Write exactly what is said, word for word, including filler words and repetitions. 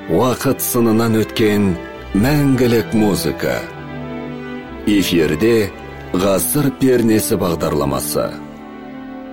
Уақыт сынынан өткен мәңгілік музыка. Эфирде ғасыр пернесі бағдарламасы.